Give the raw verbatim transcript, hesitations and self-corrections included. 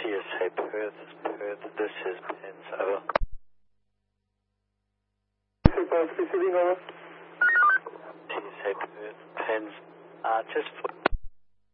T S A Perth, Perth, this is Pens, over. Perth receiving, over. T S A Perth, Pens, uh, just for